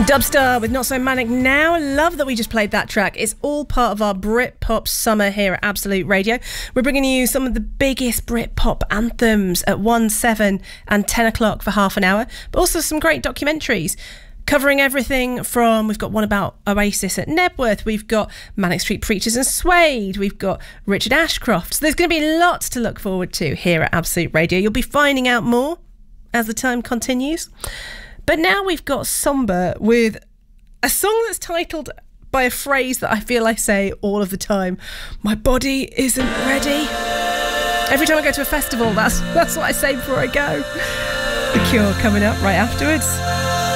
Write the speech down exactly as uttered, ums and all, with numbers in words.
Dubstar with Not So Manic Now. Love that we just played that track. It's all part of our Britpop summer here at Absolute Radio. We're bringing you some of the biggest Britpop anthems at one, seven and ten o'clock for half an hour, but also some great documentaries covering everything from, we've got one about Oasis at Nebworth, we've got Manic Street Preachers and Suede, we've got Richard Ashcroft. So there's going to be lots to look forward to here at Absolute Radio. You'll be finding out more as the time continues. But now we've got Somber with a song that's titled by a phrase that I feel I say all of the time. My body isn't ready. Every time I go to a festival, that's, that's what I say before I go. The Cure coming up right afterwards.